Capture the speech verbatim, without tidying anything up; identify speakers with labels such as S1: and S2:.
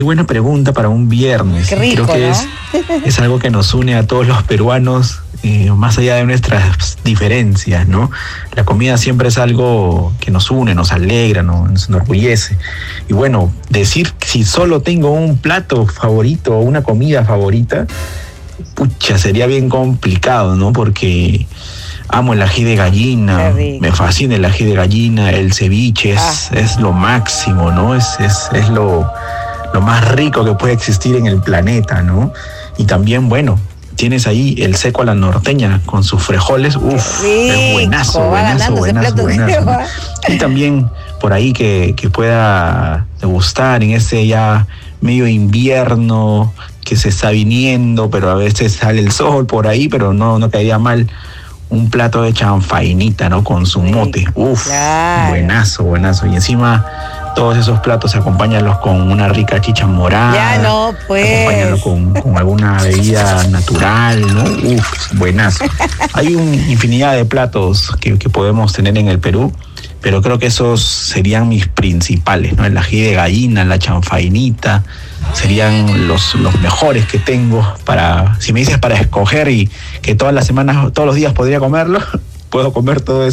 S1: Qué buena pregunta para un viernes.
S2: Qué rico,
S1: Creo que
S2: ¿no?
S1: es, es algo que nos une a todos los peruanos, eh, más allá de nuestras diferencias, ¿no? La comida siempre es algo que nos une, nos alegra, ¿no? Nos enorgullece. Y bueno, decir si solo tengo un plato favorito o una comida favorita, pucha, sería bien complicado, ¿no? Porque amo el ají de gallina, me fascina el ají de gallina, el ceviche es, ah. es lo máximo, ¿no? Es, es, es lo... lo más rico que puede existir en el planeta, ¿no? Y también, bueno, tienes ahí el seco a la norteña con sus frijoles, uff, es buenazo, buenazo, buenazo, buenazo. Y también por ahí que, que pueda degustar en ese ya medio invierno que se está viniendo, pero a veces sale el sol por ahí, pero no, no caería mal un plato de chanfainita, ¿no? Con su mote, uff, claro. buenazo, buenazo. Y encima todos esos platos acompáñalos con una rica chicha morada.
S2: Ya no, pues.
S1: Acompáñalo con, con alguna bebida natural, ¿no? Uf, buenazo. Hay una infinidad de platos que, que podemos tener en el Perú, pero creo que esos serían mis principales, ¿no? El ají de gallina, la chanfainita, serían los, los mejores que tengo para, si me dices para escoger y que todas las semanas, todos los días podría comerlo, puedo comer todo eso.